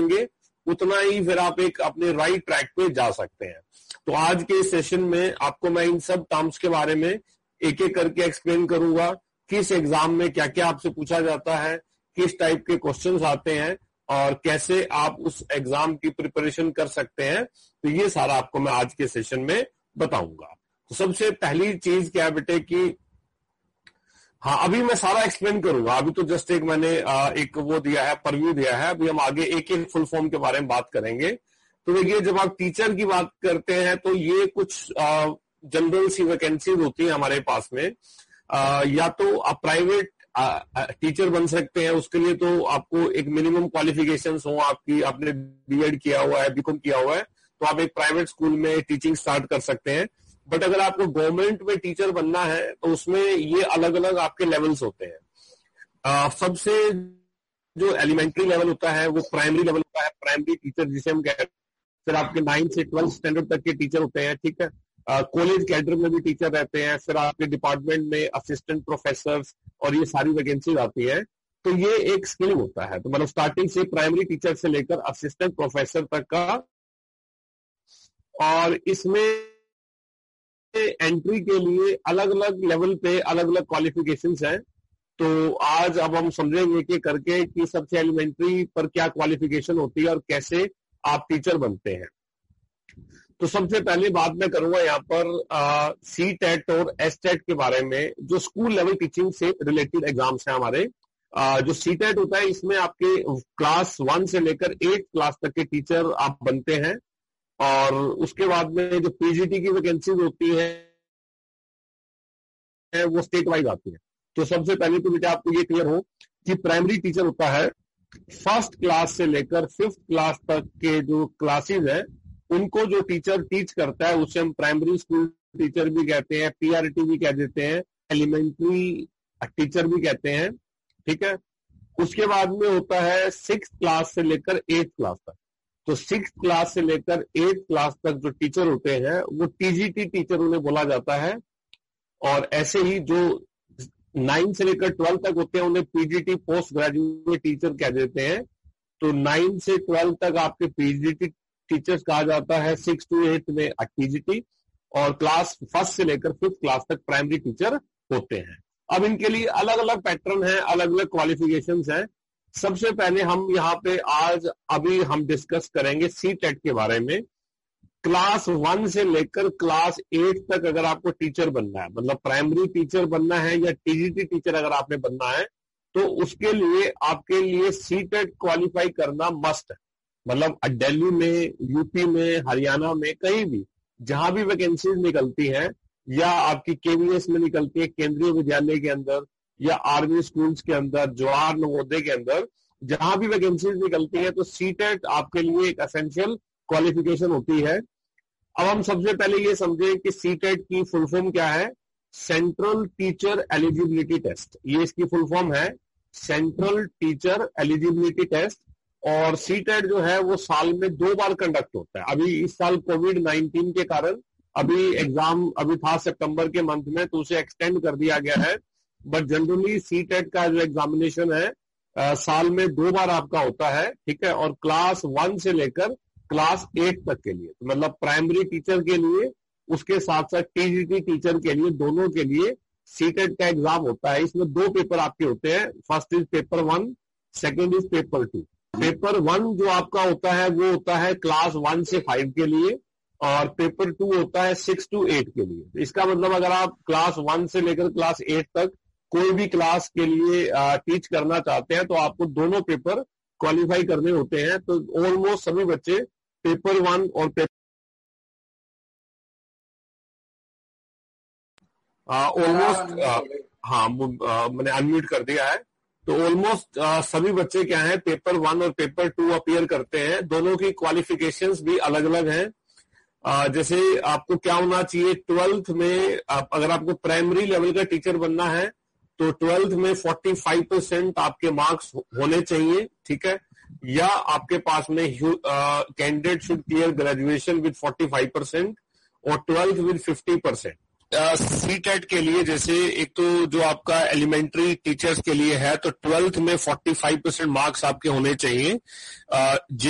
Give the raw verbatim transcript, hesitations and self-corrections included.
करेंगे उतना ही फिर आप एक अपने राइट ट्रैक पे जा सकते हैं। तो आज के सेशन में आपको मैं इन सब टर्म्स के बारे में एक एक करके एक्सप्लेन करूंगा, किस एग्जाम में क्या क्या आपसे पूछा जाता है, किस टाइप के क्वेश्चंस आते हैं और कैसे आप उस एग्जाम की प्रिपरेशन कर सकते हैं। तो ये सारा आपको मैं आज के सेशन में बताऊंगा। तो सबसे पहली चीज क्या है बेटे कि हाँ, अभी मैं सारा एक्सप्लेन करूंगा, अभी तो जस्ट एक मैंने एक वो दिया है, परव्यू दिया है। अभी हम आगे एक एक फुल फॉर्म के बारे में बात करेंगे। तो देखिए, जब आप टीचर की बात करते हैं तो ये कुछ जनरल सी वैकेंसीज होती है हमारे पास में। आ, या तो आप प्राइवेट टीचर बन सकते हैं, उसके लिए तो आपको एक मिनिमम क्वालिफिकेशंस हो आपकी, आपने बीएड किया हुआ है, बीकॉम किया हुआ है, तो आप एक प्राइवेट स्कूल में टीचिंग स्टार्ट कर सकते हैं। बट अगर आपको गवर्नमेंट में टीचर बनना है तो उसमें ये अलग अलग आपके लेवल्स होते हैं। आ, सबसे जो एलिमेंट्री लेवल होता है वो प्राइमरी लेवल होता है, प्राइमरी टीचर जिसे हम कहते हैं। फिर आपके नाइन्थ से ट्वेल्थ स्टैंडर्ड तक के टीचर होते हैं, ठीक है। कॉलेज कैडर में भी टीचर रहते हैं। फिर आपके डिपार्टमेंट में असिस्टेंट प्रोफेसर और ये सारी वैकेंसीज आती है। तो ये एक स्किल होता है। तो मतलब स्टार्टिंग से प्राइमरी टीचर से लेकर असिस्टेंट प्रोफेसर तक का, और इसमें एंट्री के लिए अलग अलग लेवल पे अलग अलग क्वालिफिकेशंस हैं। तो आज अब हम समझेंगे कि करके कि सबसे एलिमेंट्री पर क्या क्वालिफिकेशन होती है और कैसे आप टीचर बनते हैं। तो सबसे पहले बात मैं करूंगा यहाँ पर सी टेट और एस टेट के बारे में, जो स्कूल लेवल टीचिंग से रिलेटेड एग्जाम्स हैं हमारे। आ, जो सी टेट होता है इसमें आपके क्लास वन से लेकर एट क्लास तक के टीचर आप बनते हैं। और उसके बाद में जो पीजीटी की वैकेंसीज होती है वो स्टेट वाइज आती है। तो सबसे पहले तो बेटा आपको ये क्लियर हो कि प्राइमरी टीचर होता है फर्स्ट क्लास से लेकर फिफ्थ क्लास तक के जो क्लासेस है उनको जो टीचर टीच करता है उसे हम प्राइमरी स्कूल टीचर भी कहते हैं, पीआरटी भी कह देते हैं, एलिमेंट्री टीचर भी कहते हैं, ठीक है। उसके बाद में होता है सिक्स क्लास से लेकर एट क्लास तक। तो सिक्स क्लास से लेकर एट क्लास तक जो टीचर होते हैं वो टीजीटी टीचर उन्हें बोला जाता है। और ऐसे ही जो नाइन से लेकर ट्वेल्व तक होते हैं उन्हें पीजीटी पोस्ट ग्रेजुएट टीचर कह देते हैं। तो नाइन से ट्वेल्व तक आपके पीजीटी टीचर्स कहा जाता है, सिक्स टू एट में टीजीटी, और क्लास फर्स्ट से लेकर फिफ्थ क्लास तक प्राइमरी टीचर होते हैं। अब इनके लिए अलग अलग पैटर्न है, अलग अलग क्वालिफिकेशंस हैं। सबसे पहले हम यहाँ पे आज अभी हम डिस्कस करेंगे सी टेट के बारे में। क्लास वन से लेकर क्लास एट तक अगर आपको टीचर बनना है, मतलब प्राइमरी टीचर बनना है या टीजीटी टीचर अगर आपने बनना है, तो उसके लिए आपके लिए सी टेट क्वालिफाई करना मस्ट है। मतलब दिल्ली में, यूपी में, हरियाणा में, कहीं भी जहां भी वैकेंसीज निकलती हैं या आपकी केवीएस में निकलती है, केंद्रीय विद्यालय के अंदर या आर्मी स्कूल्स के अंदर, जवाहर नवोदय के अंदर, जहां भी वैकेंसीज निकलती है तो सी टेट आपके लिए एक एसेंशियल क्वालिफिकेशन होती है। अब हम सबसे पहले ये समझें कि सी टेट की फुल फॉर्म क्या है। सेंट्रल टीचर एलिजिबिलिटी टेस्ट, ये इसकी फुल फॉर्म है, सेंट्रल टीचर एलिजिबिलिटी टेस्ट। और सी टेट जो है वो साल में दो बार कंडक्ट होता है। अभी इस साल कोविड नाइनटीन के कारण अभी एग्जाम अभी था सितंबर के मंथ में, तो उसे एक्सटेंड कर दिया गया है। बट जनरली सी टेट का जो एग्जामिनेशन है आ, साल में दो बार आपका होता है, ठीक है। और क्लास वन से लेकर क्लास एट तक के लिए, तो मतलब प्राइमरी टीचर के लिए, उसके साथ साथ टीजीटी टीचर के लिए, दोनों के लिए सी टेट का एग्जाम होता है। इसमें दो पेपर आपके होते हैं, first is paper one, second is paper two. Paper one जो आपका होता है वो होता है क्लास वन से फाइव के लिए, और पेपर टू होता है सिक्स टू एट के लिए। इसका मतलब अगर आप क्लास वन से लेकर क्लास एट तक कोई भी क्लास के लिए टीच करना चाहते हैं तो आपको दोनों पेपर क्वालिफाई करने होते हैं। तो ऑलमोस्ट सभी बच्चे पेपर वन और पेपर ऑलमोस्ट हाँ मैंने अनम्यूट कर दिया है। तो ऑलमोस्ट सभी बच्चे क्या हैं, पेपर वन और पेपर टू अपीयर करते हैं। दोनों की क्वालिफिकेशंस भी अलग अलग हैं। uh, जैसे आपको क्या होना चाहिए, ट्वेल्थ में आप, अगर आपको प्राइमरी लेवल का टीचर बनना है तो ट्वेल्थ में पैंतालीस परसेंट आपके मार्क्स होने चाहिए, ठीक है। या आपके पास में candidate should clear graduation with पैंतालीस परसेंट और ट्वेल्थ विद पचास परसेंट। सी टेट के लिए जैसे एक तो जो आपका एलिमेंट्री टीचर्स के लिए है तो ट्वेल्थ में पैंतालीस परसेंट मार्क्स आपके होने चाहिए। uh,